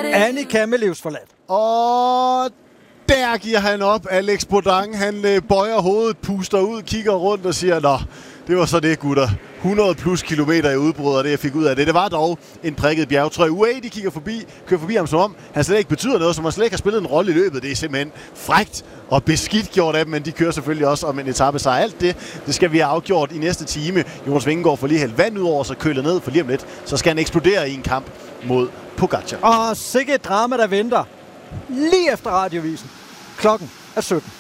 Annika med livsforladt. Og der giver han op. Alex Bodang, han bøjer hovedet, puster ud, kigger rundt og siger, nå, det var så det, gutter. 100 plus kilometer i udbrud, og det jeg fik ud af det. Det var dog en prikket bjergtrøje. UAE, de kører forbi ham som om, han slet ikke betyder noget, som han slet ikke har spillet en rolle i løbet. Det er simpelthen frækt og beskidt gjort af dem, men de kører selvfølgelig også om en etapesejr. Alt det skal vi have afgjort i næste time. Jonas Vingegaard får lige hældt vand ud over, så køler ned for lige om lidt. Så skal han eksplodere i en kamp mod Pogačar. Og sikke et drama, der venter lige efter radiovisen. Klokken er 17.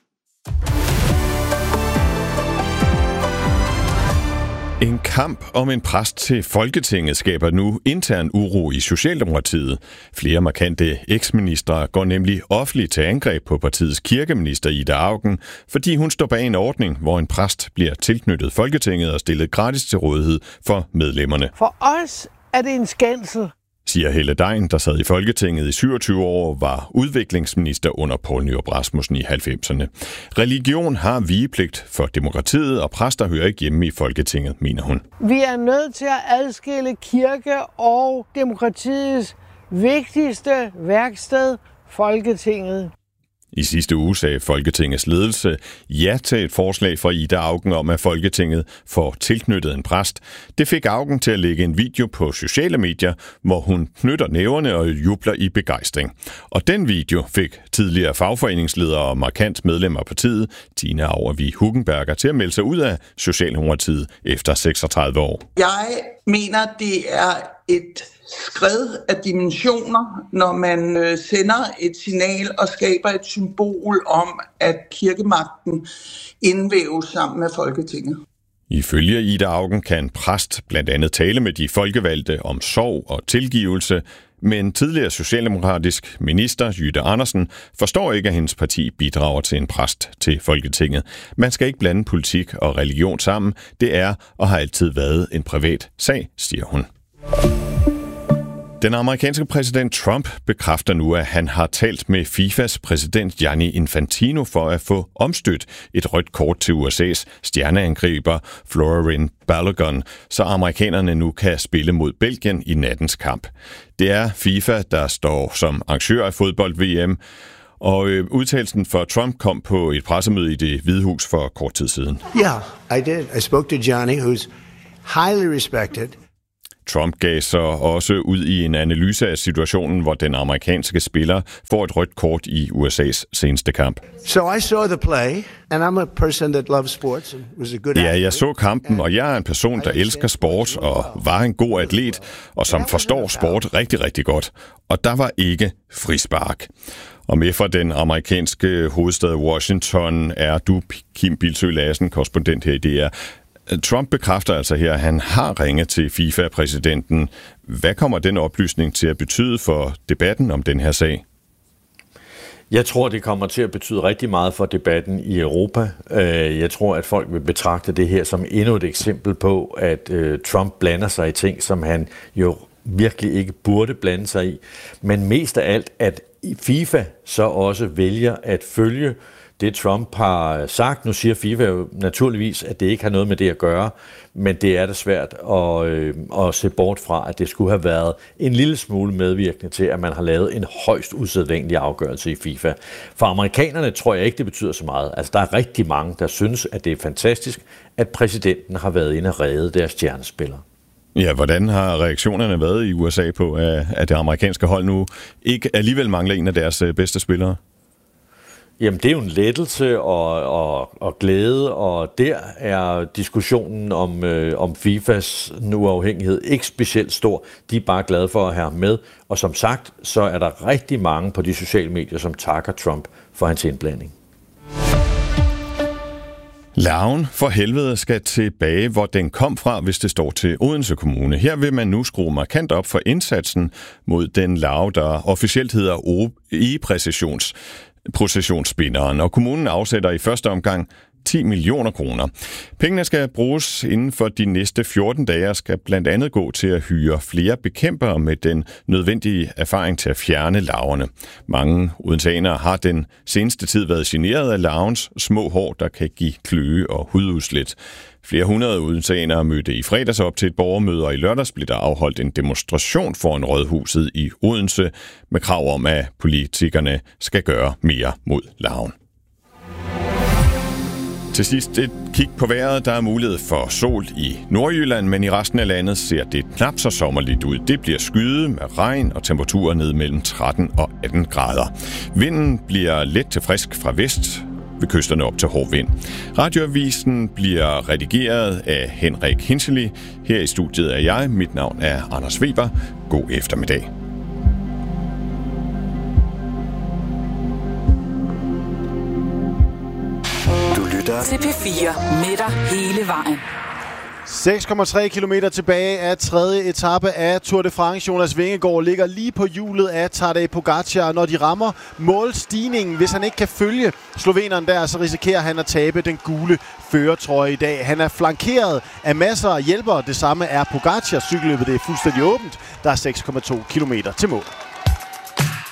En kamp om en præst til Folketinget skaber nu intern uro i Socialdemokratiet. Flere markante eksministre går nemlig offentligt til angreb på partiets kirkeminister Ida Auken, fordi hun står bag en ordning, hvor en præst bliver tilknyttet Folketinget og stillet gratis til rådighed for medlemmerne. For os er det en skændsel, siger Helle Degn, der sad i Folketinget i 27 år, var udviklingsminister under Poul Nyrup Rasmussen i 90'erne. Religion har vigepligt for demokratiet, og præster hører ikke hjemme i Folketinget, mener hun. Vi er nødt til at adskille kirke og demokratiets vigtigste værksted, Folketinget. I sidste uge sagde Folketingets ledelse ja til et forslag fra Ida Auken om, at Folketinget får tilknyttet en præst. Det fik Auken til at lægge en video på sociale medier, hvor hun knytter næverne og jubler i begejstring. Og den video fik tidligere fagforeningsleder og markant medlem af partiet, Tina Auervig Hugenberger, til at melde sig ud af Socialdemokratiet efter 36 år. Jeg mener, det er et skred af dimensioner, når man sender et signal og skaber et symbol om, at kirkemagten indvæves sammen med Folketinget. Ifølge Ida Auken kan en præst blandt andet tale med de folkevalgte om sorg og tilgivelse, men tidligere socialdemokratisk minister Jytte Andersen forstår ikke, at hendes parti bidrager til en præst til Folketinget. Man skal ikke blande politik og religion sammen. Det er og har altid været en privat sag, siger hun. Den amerikanske præsident Trump bekræfter nu, at han har talt med FIFAs præsident Gianni Infantino for at få omstødt et rødt kort til USA's stjerneangriber Florin Balogun, så amerikanerne nu kan spille mod Belgien i nattens kamp. Det er FIFA, der står som arrangør af fodbold-VM, og udtalelsen for Trump kom på et pressemøde i Det Hvide Hus for kort tid siden. Yeah, I did. I spoke to Johnny, who's highly respected. Trump gav så også ud i en analyse af situationen, hvor den amerikanske spiller får et rødt kort i USA's seneste kamp. So I saw the play, and I'm a person that loves sports and was a good athlete. Ja, jeg så kampen, og jeg er en person, der elsker sport og var en god atlet, og som forstår sport rigtig, rigtig godt. Og der var ikke frispark. Og med fra den amerikanske hovedstad Washington er du, Kim Bilsøe Lassen, korrespondent her i DR. Trump bekræfter altså her, at han har ringet til FIFA-præsidenten. Hvad kommer den oplysning til at betyde for debatten om den her sag? Jeg tror, det kommer til at betyde rigtig meget for debatten i Europa. Jeg tror, at folk vil betragte det her som endnu et eksempel på, at Trump blander sig i ting, som han jo virkelig ikke burde blande sig i. Men mest af alt, at FIFA så også vælger at følge det Trump har sagt. Nu siger FIFA jo naturligvis, at det ikke har noget med det at gøre, men det er da svært at se bort fra, at det skulle have været en lille smule medvirkende til, at man har lavet en højst usædvanlig afgørelse i FIFA. For amerikanerne tror jeg ikke, det betyder så meget. Altså, der er rigtig mange, der synes, at det er fantastisk, at præsidenten har været inde og redde deres stjernespillere. Ja, hvordan har reaktionerne været i USA på, at det amerikanske hold nu ikke alligevel mangler en af deres bedste spillere? Jamen, det er jo en lettelse og glæde, og der er diskussionen om FIFAs uafhængighed ikke specielt stor. De er bare glade for at have ham med, og som sagt, så er der rigtig mange på de sociale medier, som takker Trump for hans indblanding. Larven for helvede skal tilbage, hvor den kom fra, hvis det står til Odense Kommune. Her vil man nu skrue markant op for indsatsen mod den larve, der officielt hedder E-processionsspinderen, og kommunen afsætter i første omgang 10 millioner kroner. Pengene skal bruges inden for de næste 14 dage og skal blandt andet gå til at hyre flere bekæmpere med den nødvendige erfaring til at fjerne larverne. Mange odenseanere har den seneste tid været generet af larvens små hår, der kan give kløe og hududslæt. Flere hundrede odenseanere mødte i fredags op til et borgermøde, og i lørdags blev der afholdt en demonstration foran Rådhuset i Odense med krav om, at politikerne skal gøre mere mod larven. Til sidst et kig på vejret. Der er mulighed for sol i Nordjylland, men i resten af landet ser det knap så sommerligt ud. Det bliver skyet med regn og temperaturer ned mellem 13 og 18 grader. Vinden bliver let til frisk fra vest, ved kysterne op til hård vind. Radioavisen bliver redigeret af Henrik Hinsley. Her i studiet er jeg. Mit navn er Anders Weber. God eftermiddag. Du lytter til P4 med dig hele vejen. 6,3 kilometer tilbage af tredje etape af Tour de France. Jonas Vingegaard ligger lige på hjulet af Tadej Pogačar. Når de rammer målstigningen, hvis han ikke kan følge sloveneren der, så risikerer han at tabe den gule førertrøje i dag. Han er flankeret af masser af hjælpere. Det samme er Pogačar. Cykelløbet det er fuldstændig åbent. Der er 6,2 kilometer til mål.